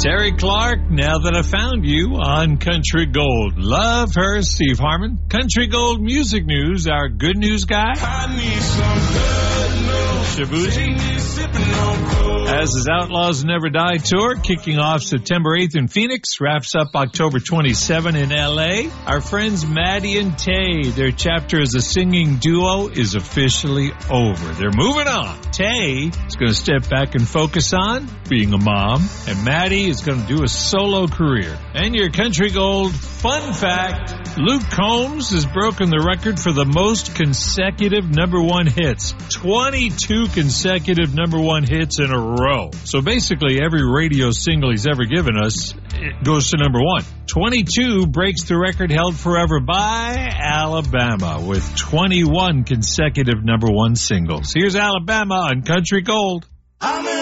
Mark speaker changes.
Speaker 1: Terry Clark, Now That I Found You on Country Gold. Love her, Steve Harmon. Country Gold Music News, our good news guy.
Speaker 2: I need some good news.
Speaker 1: Shabuzi. As his Outlaws Never Die tour, kicking off September 8th in Phoenix, wraps up October 27 in L.A. Our friends Maddie and Tay, their chapter as a singing duo is officially over. They're moving on. Tay is going to step back and focus on being a mom, and Maddie is going to do a solo career. And your Country Gold fun fact, Luke Combs has broken the record for the most consecutive number one hits. 22 consecutive number one hits in a row. So basically every radio single he's ever given us, it goes to number one. 22 breaks the record held forever by Alabama with 21 consecutive number one singles. Here's Alabama on Country Gold.
Speaker 2: I'm